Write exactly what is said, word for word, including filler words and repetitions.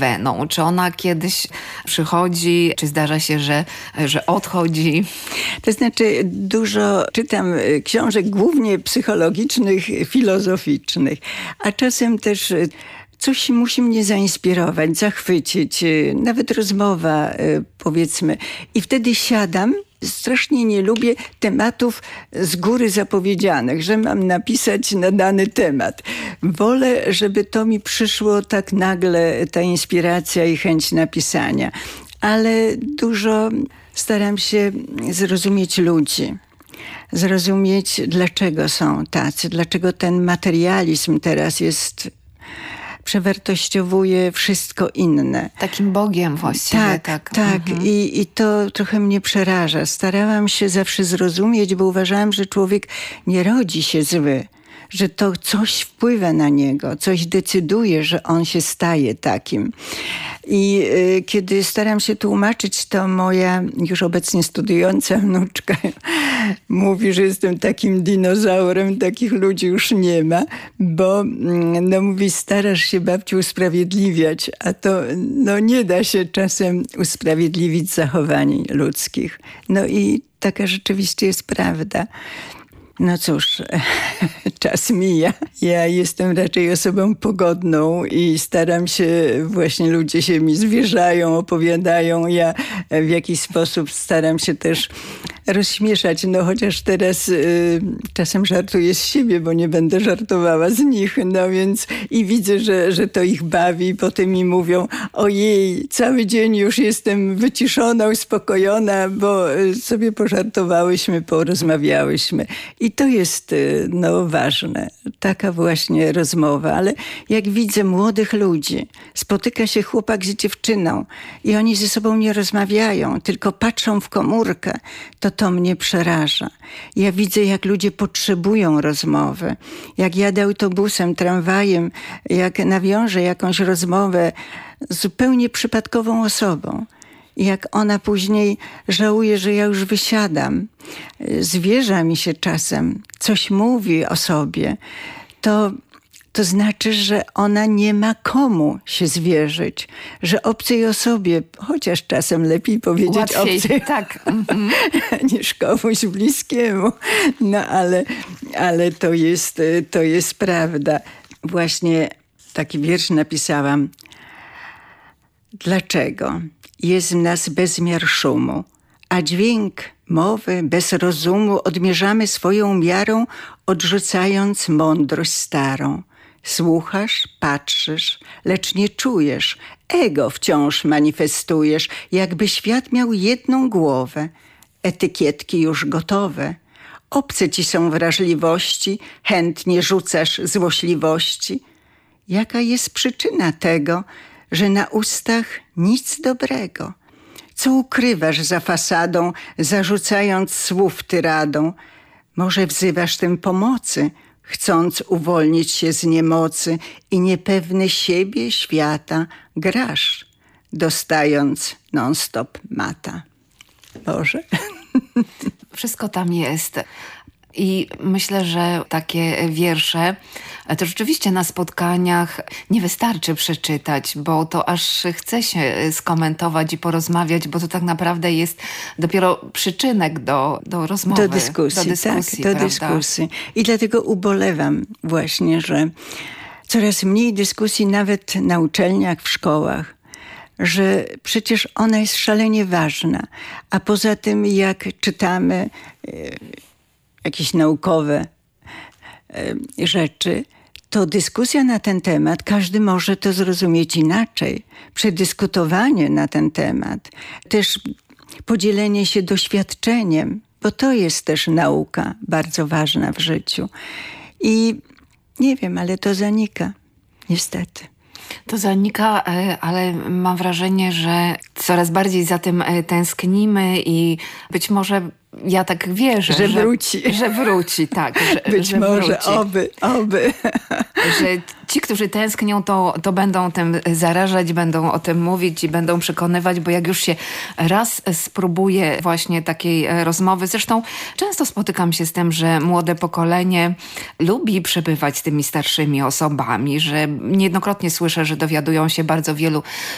Weną? Czy ona kiedyś przychodzi, czy zdarza się, że, że odchodzi? To znaczy dużo czytam książek głównie psychologicznych, filozoficznych, a czasem też coś musi mnie zainspirować, zachwycić, nawet rozmowa powiedzmy. I wtedy siadam. Strasznie nie lubię tematów z góry zapowiedzianych, że mam napisać na dany temat. Wolę, żeby to mi przyszło tak nagle, ta inspiracja i chęć napisania. Ale dużo staram się zrozumieć ludzi. Zrozumieć, dlaczego są tacy, dlaczego ten materializm teraz jest... przewartościowuje wszystko inne. Takim Bogiem właściwie. Tak, tak. tak. Mhm. I, I to trochę mnie przeraża. Starałam się zawsze zrozumieć, bo uważałam, że człowiek nie rodzi się zły. Że to coś wpływa na niego, coś decyduje, że on się staje takim. I y, kiedy staram się tłumaczyć, to moja już obecnie studiująca wnuczka mówi, że jestem takim dinozaurem, takich ludzi już nie ma, bo no mówi, starasz się babciu usprawiedliwiać, a to no nie da się czasem usprawiedliwić zachowań ludzkich. No i taka rzeczywiście jest prawda. No cóż, czas mija. Ja jestem raczej osobą pogodną i staram się, właśnie ludzie się mi zwierzają, opowiadają. Ja w jakiś sposób staram się też rozśmieszać, no chociaż teraz y, czasem żartuję z siebie, bo nie będę żartowała z nich, no więc i widzę, że, że to ich bawi i potem mi mówią, ojej, cały dzień już jestem wyciszona, uspokojona, bo sobie pożartowałyśmy, porozmawiałyśmy. I to jest no ważne, taka właśnie rozmowa, ale jak widzę młodych ludzi, spotyka się chłopak z dziewczyną i oni ze sobą nie rozmawiają, tylko patrzą w komórkę, to to mnie przeraża. Ja widzę, jak ludzie potrzebują rozmowy. Jak jadę autobusem, tramwajem, jak nawiążę jakąś rozmowę z zupełnie przypadkową osobą. Jak ona później żałuje, że ja już wysiadam. Zwierza mi się czasem, coś mówi o sobie, to... To znaczy, że ona nie ma komu się zwierzyć, że obcej osobie, chociaż czasem lepiej powiedzieć łatwiej, obcej, tak. Mm-hmm. niż komuś bliskiemu. No ale, ale to jest, to jest prawda. Właśnie taki wiersz napisałam. Dlaczego jest w nas bezmiar szumu, a dźwięk mowy bez rozumu odmierzamy swoją miarą, odrzucając mądrość starą. Słuchasz, patrzysz, lecz nie czujesz. Ego wciąż manifestujesz, jakby świat miał jedną głowę. Etykietki już gotowe. Obce ci są wrażliwości, chętnie rzucasz złośliwości. Jaka jest przyczyna tego, że na ustach nic dobrego? Co ukrywasz za fasadą, zarzucając słów tyradą? Może wzywasz tym pomocy, chcąc uwolnić się z niemocy i niepewny siebie, świata, grasz, dostając non-stop mata. Boże. Wszystko tam jest. I myślę, że takie wiersze to rzeczywiście na spotkaniach nie wystarczy przeczytać, bo to aż chce się skomentować i porozmawiać, bo to tak naprawdę jest dopiero przyczynek do, do rozmowy. Do dyskusji, do dyskusji, tak, do dyskusji. I dlatego ubolewam właśnie, że coraz mniej dyskusji nawet na uczelniach, w szkołach, że przecież ona jest szalenie ważna. A poza tym, jak czytamy jakieś naukowe rzeczy, to dyskusja na ten temat, każdy może to zrozumieć inaczej. Przedyskutowanie na ten temat, też podzielenie się doświadczeniem, bo to jest też nauka bardzo ważna w życiu. I nie wiem, ale to zanika, niestety. To zanika, ale mam wrażenie, że coraz bardziej za tym tęsknimy i być może ja tak wierzę, że wróci. Że, że wróci, tak. Że, być że może, wróci. oby, oby. Że ci, którzy tęsknią, to, to będą tym zarażać, będą o tym mówić i będą przekonywać, bo jak już się raz spróbuje właśnie takiej rozmowy, zresztą często spotykam się z tym, że młode pokolenie lubi przebywać z tymi starszymi osobami, że niejednokrotnie słyszę, że dowiadują się bardzo wielu